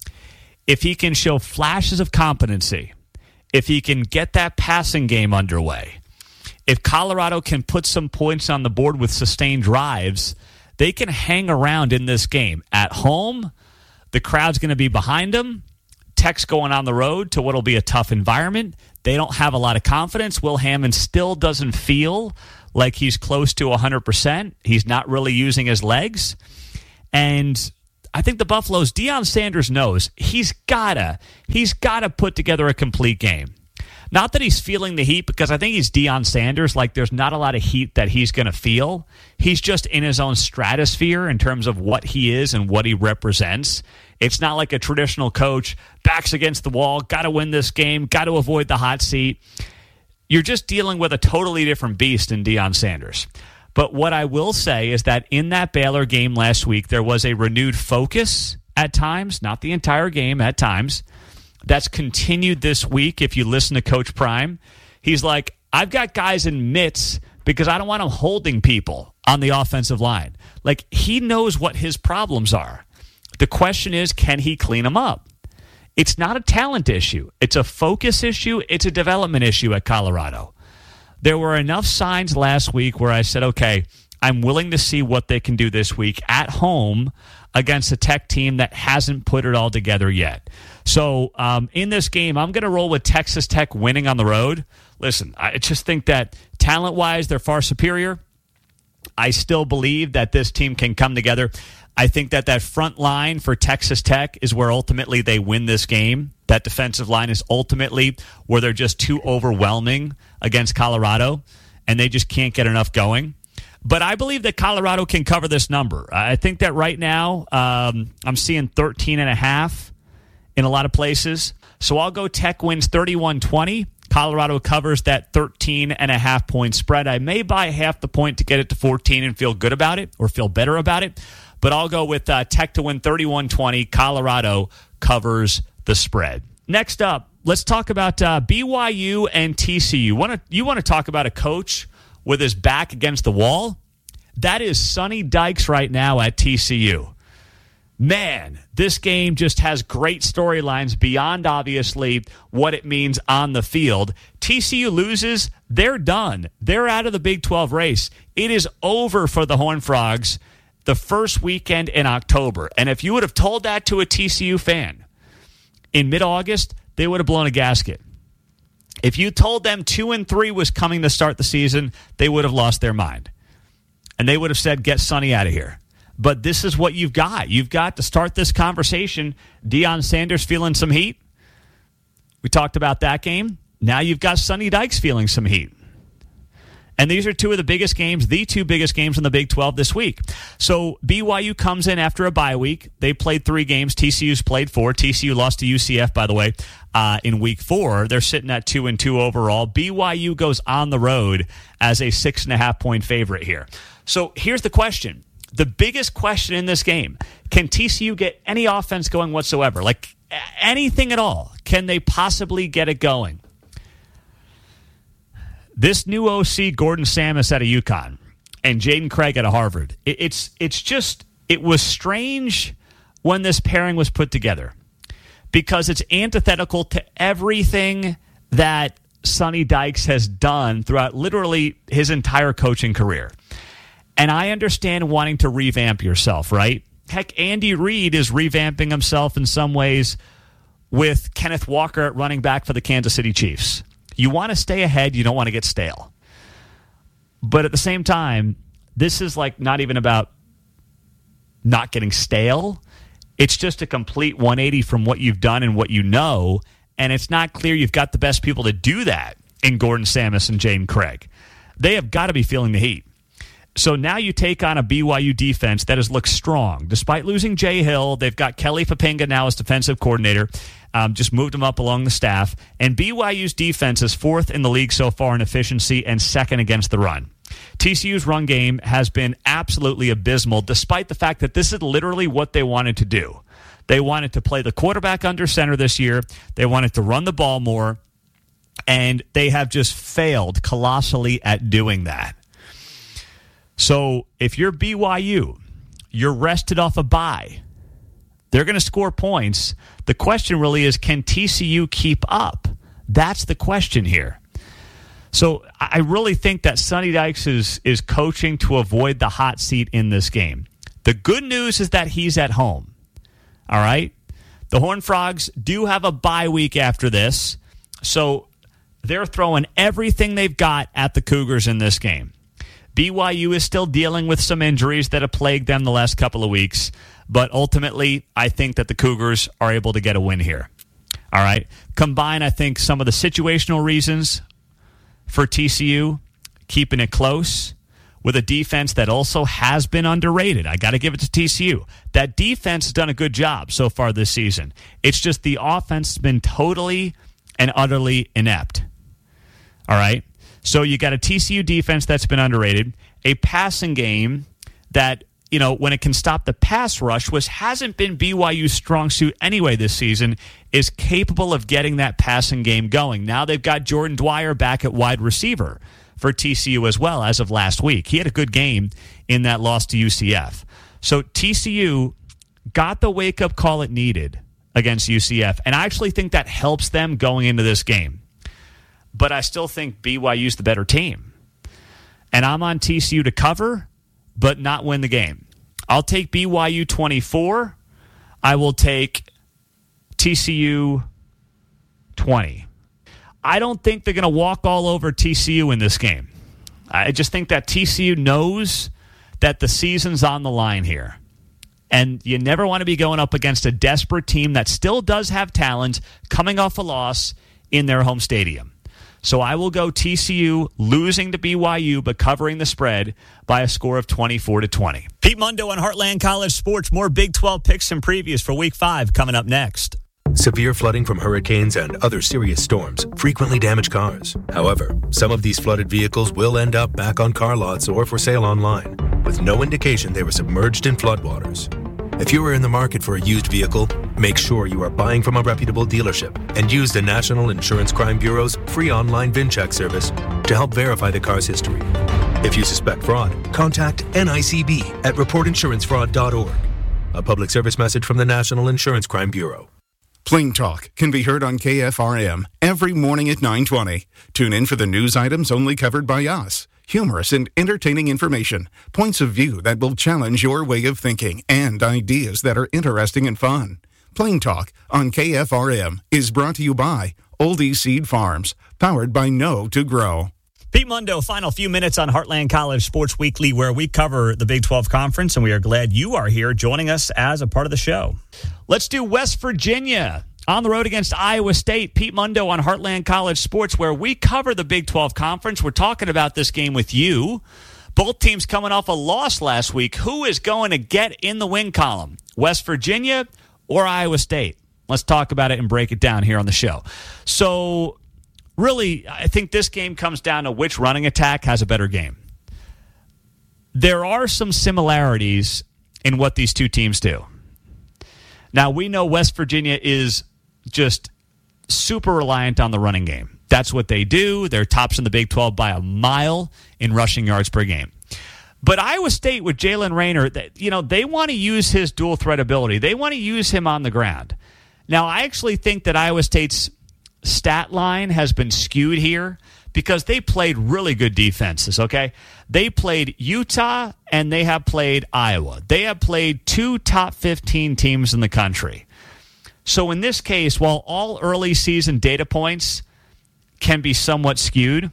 if he can show flashes of competency, if he can get that passing game underway, if Colorado can put some points on the board with sustained drives, they can hang around in this game. At home, the crowd's going to be behind them. Tech's going on the road to what'll be a tough environment. They don't have a lot of confidence. Will Hammond still doesn't feel like he's close to one hundred percent. He's not really using his legs. And I think the Buffalo's Deion Sanders knows he's gotta, he's gotta put together a complete game. Not that he's feeling the heat, because I think he's Deion Sanders. Like, there's not a lot of heat that he's going to feel. He's just in his own stratosphere in terms of what he is and what he represents. It's not like a traditional coach, backs against the wall, got to win this game, got to avoid the hot seat. You're just dealing with a totally different beast in Deion Sanders. But what I will say is that in that Baylor game last week, there was a renewed focus at times, not the entire game, at times. That's continued this week if you listen to Coach Prime. He's like, I've got guys in mitts because I don't want them holding people on the offensive line. Like, he knows what his problems are. The question is, can he clean them up? It's not a talent issue. It's a focus issue. It's a development issue at Colorado. There were enough signs last week where I said, okay, I'm willing to see what they can do this week at home against a Tech team that hasn't put it all together yet. So um, in this game, I'm going to roll with Texas Tech winning on the road. Listen, I just think that talent-wise, they're far superior. I still believe that this team can come together. I think that that front line for Texas Tech is where ultimately they win this game. That defensive line is ultimately where they're just too overwhelming against Colorado, and they just can't get enough going. But I believe that Colorado can cover this number. I think that right now um, I'm seeing thirteen and a half in a lot of places. So I'll go Tech wins thirty-one twenty. Colorado covers that thirteen and a half point spread. I may buy half the point to get it to fourteen and feel good about it or feel better about it. But I'll go with uh, Tech to win thirty-one twenty. Colorado covers the spread. Next up, let's talk about uh, B Y U and T C U. Wanna, you want to talk about a coach with his back against the wall? That is Sonny Dykes right now at T C U. Man, this game just has great storylines beyond, obviously, what it means on the field. T C U loses, they're done. They're out of the Big twelve race. It is over for the Horned Frogs the first weekend in October. And if you would have told that to a T C U fan in mid-August, they would have blown a gasket. If you told them two and three was coming to start the season, they would have lost their mind. And they would have said, get Sonny out of here. But this is what you've got. You've got to start this conversation. Deion Sanders feeling some heat. We talked about that game. Now you've got Sonny Dykes feeling some heat. And these are two of the biggest games, the two biggest games in the Big twelve this week. So B Y U comes in after a bye week. They played three games. T C U's played four. T C U lost to U C F, by the way, uh, in week four. They're sitting at two and two overall. B Y U goes on the road as a six and a half point favorite here. So here's the question. The biggest question in this game, can T C U get any offense going whatsoever? Like anything at all? Can they possibly get it going? This new O C, Gordon Samus out of UConn, and Jaden Craig out of Harvard, it, it's it's just, it was strange when this pairing was put together because it's antithetical to everything that Sonny Dykes has done throughout literally his entire coaching career. And I understand wanting to revamp yourself, right? Heck, Andy Reid is revamping himself in some ways with Kenneth Walker at running back for the Kansas City Chiefs. You want to stay ahead. You don't want to get stale. But at the same time, this is like not even about not getting stale. It's just a complete one eighty from what you've done and what you know. And it's not clear you've got the best people to do that in Gordon Samus and Jaden Craig. They have got to be feeling the heat. So now you take on a B Y U defense that has looked strong. Despite losing Jay Hill, they've got Kelly Papinga now as defensive coordinator. Um, just moved him up along the staff. And B Y U's defense is fourth in the league so far in efficiency and second against the run. T C U's run game has been absolutely abysmal, despite the fact that this is literally what they wanted to do. They wanted to play the quarterback under center this year. They wanted to run the ball more, and they have just failed colossally at doing that. So if you're B Y U, you're rested off a bye. They're going to score points. The question really is, can T C U keep up? That's the question here. So I really think that Sonny Dykes is, is coaching to avoid the hot seat in this game. The good news is that he's at home. All right? The Horned Frogs do have a bye week after this, so they're throwing everything they've got at the Cougars in this game. B Y U is still dealing with some injuries that have plagued them the last couple of weeks, but ultimately, I think that the Cougars are able to get a win here. All right? Combine, I think, some of the situational reasons for T C U, keeping it close, with a defense that also has been underrated. I got to give it to T C U. That defense has done a good job so far this season. It's just the offense has been totally and utterly inept. All right? So you got a T C U defense that's been underrated, a passing game that, you know, when it can stop the pass rush, which hasn't been B Y U's strong suit anyway this season, is capable of getting that passing game going. Now they've got Jordan Dwyer back at wide receiver for T C U as well as of last week. He had a good game in that loss to U C F. So T C U got the wake-up call it needed against U C F, and I actually think that helps them going into this game. But I still think B Y U's the better team. And I'm on T C U to cover, but not win the game. I'll take B Y U twenty-four. I will take T C U twenty. I don't think they're going to walk all over T C U in this game. I just think that T C U knows that the season's on the line here. And you never want to be going up against a desperate team that still does have talent coming off a loss in their home stadium. So I will go T C U losing to B Y U, but covering the spread by a score of twenty-four to twenty. Pete Mundo on Heartland College Sports. More Big twelve picks and previews for Week five coming up next. Severe flooding from hurricanes and other serious storms frequently damage cars. However, some of these flooded vehicles will end up back on car lots or for sale online, with no indication they were submerged in floodwaters. If you are in the market for a used vehicle, make sure you are buying from a reputable dealership and use the National Insurance Crime Bureau's free online VIN check service to help verify the car's history. If you suspect fraud, contact N I C B at report insurance fraud dot org. A public service message from the National Insurance Crime Bureau. Plain Talk can be heard on K F R M every morning at nine twenty. Tune in for the news items only covered by us. Humorous and entertaining information, points of view that will challenge your way of thinking, and ideas that are interesting and fun. Plain Talk on K F R M is brought to you by Oldie Seed Farms, powered by Know to Grow. Pete Mundo, final few minutes on Heartland College Sports Weekly, where we cover the Big twelve Conference, and we are glad you are here joining us as a part of the show. Let's do West Virginia on the road against Iowa State. Pete Mundo on Heartland College Sports, where we cover the Big twelve Conference. We're talking about this game with you. Both teams coming off a loss last week. Who is going to get in the win column? West Virginia or Iowa State? Let's talk about it and break it down here on the show. So, really, I think this game comes down to which running attack has a better game. There are some similarities in what these two teams do. Now, we know West Virginia is just super reliant on the running game. That's what they do. They're tops in the Big twelve by a mile in rushing yards per game. But Iowa State with Jalen Raynor, you know, they want to use his dual threat ability. They want to use him on the ground. Now, I actually think that Iowa State's stat line has been skewed here because they played really good defenses, okay? They played Utah and they have played Iowa. They have played two top fifteen teams in the country. So in this case, while all early season data points can be somewhat skewed,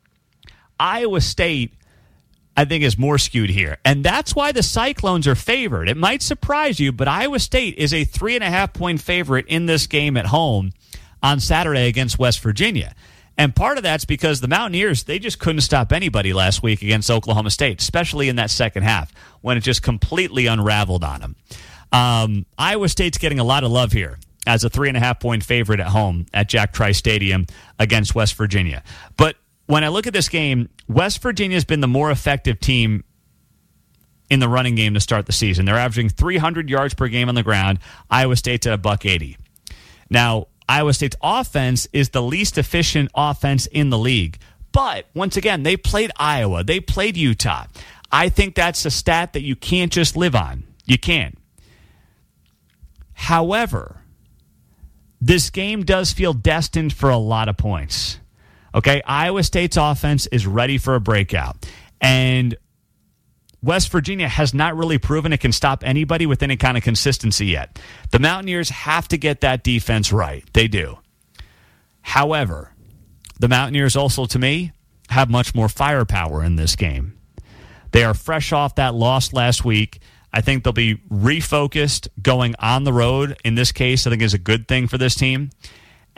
Iowa State, I think, is more skewed here. And that's why the Cyclones are favored. It might surprise you, but Iowa State is a three and a half point favorite in this game at home on Saturday against West Virginia. And part of that's because the Mountaineers, they just couldn't stop anybody last week against Oklahoma State, especially in that second half when it just completely unraveled on them. Um, Iowa State's getting a lot of love here as a three and a half point favorite at home at Jack Trice Stadium against West Virginia. But when I look at this game, West Virginia's been the more effective team in the running game to start the season. They're averaging three hundred yards per game on the ground. Iowa State's at a buck eighty. Now, Iowa State's offense is the least efficient offense in the league. But, once again, they played Iowa. They played Utah. I think that's a stat that you can't just live on. You can't. However, this game does feel destined for a lot of points. Okay, Iowa State's offense is ready for a breakout. And West Virginia has not really proven it can stop anybody with any kind of consistency yet. The Mountaineers have to get that defense right. They do. However, the Mountaineers also, to me, have much more firepower in this game. They are fresh off that loss last week. I think they'll be refocused going on the road. In this case, I think is a good thing for this team.